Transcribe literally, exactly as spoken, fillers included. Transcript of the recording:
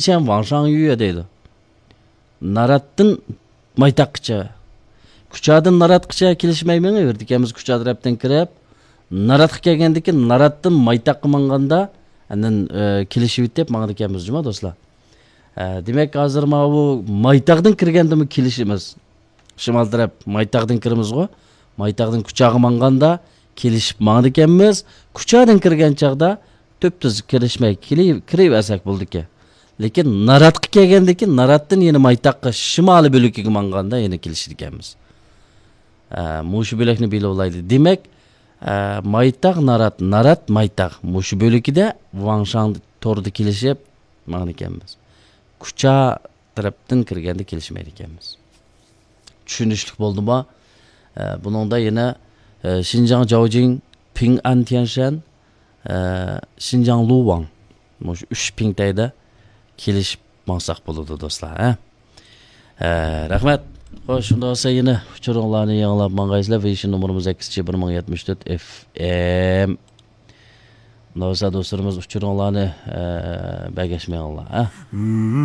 Şinşan Wangshan Yuya deydi. Narat'tın maytaqça. Kuchadın Naratqça kelishmaymen verdikemiz Kuchad rapten kirib, Naratqa kelgandiki Narat'tın maytaqqa manganda anan kelishib deb mangdikemiz juma do'stlar. Demek hazır ma bu maytaqdan kirgandimi kelishimiz. Şimal taraf maytaqdan kirimiz go. Maytaqdan kuchağı manganda kelishib mangdikemiz. Kuchadın kirgan chaqda töptüz kirishmay kirib asak bo'ldik. Lekin Naratqa kelgandiki Naratdan yeni maytaqqa shimoliy bo'lagiga manganda yeni kelishdik-emiz. Mushu bo'lakni bilib olaydi. Demek maytaq Narat, Narat maytaq mushu bo'lagida Wangshan tordi kelishib mangdikemiz. Kucha tarafdan kirganda kelishmaydi ekanmiz. Tushunishlik bo'ldimi? Buningda yana Xinjiang Zhaojing, Ping An Tianshan, Xinjiang Luwang. Mush uch pingtayda kelishib maqsaq bo'ladi do'stlar, ha? Rahmat. Xo'sh, shunda bo'lsa yana uchuringlarni yanglab mang'aysizlar. Vision nomerimiz sakkiz bir ming yetmish to'rt F M. Navsa do'stlarimiz uchuringlarni bagashmayinglar, ha?